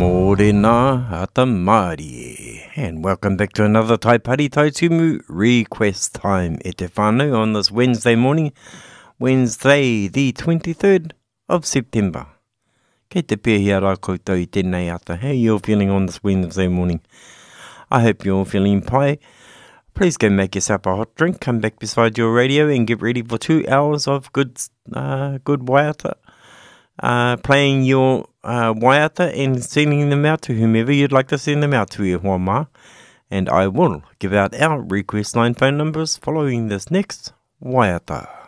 Morena ata Māori, and welcome back to another Tai Pari Tautumu request time e te whānau on this Wednesday morning, Wednesday the 23rd of September. Kei te pēhia rā koutou I tēnei ata. How are you feeling on this Wednesday morning? I hope you're feeling pai. Please go make yourself a hot drink, come back beside your radio and get ready for 2 hours of good waiata. Playing your waiata and sending them out to whomever you'd like to send them out to, e hoa mā. And I will give out our request line phone numbers following this next waiata.